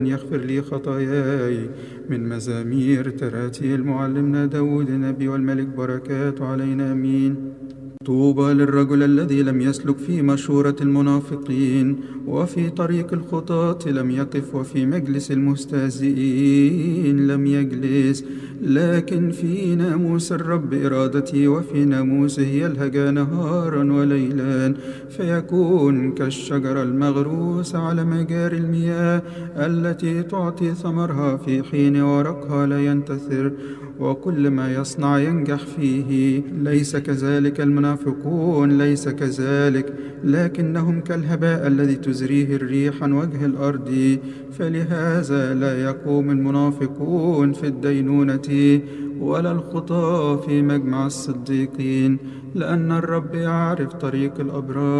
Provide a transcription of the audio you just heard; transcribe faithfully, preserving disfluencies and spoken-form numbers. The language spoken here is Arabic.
يغفر لي خطاياي. من مزامير تراتيل معلمنا داود النبي والملك، بركات علينا آمين. طوبى للرجل الذي لم يسلك في مشورة المنافقين، وفي طريق الخطاة لم يقف، وفي مجلس المستهزئين لم يجلس، لكن في ناموس الرب إرادتي، وفي ناموسه يلهج نهارا وليلا، فيكون كالشجرة المغروسة على مجاري المياه، التي تعطي ثمرها في حين، ورقها لا ينتثر، وكل ما يصنع ينجح فيه. ليس كذلك المنافقون، ليس كذلك، لكنهم كالهباء الذي تزريه الريح عن وجه الأرض. فلهذا لا يقوم المنافقون في الدينونة، ولا الخطاة في مجمع الصديقين، لأن الرب يعرف طريق الأبرار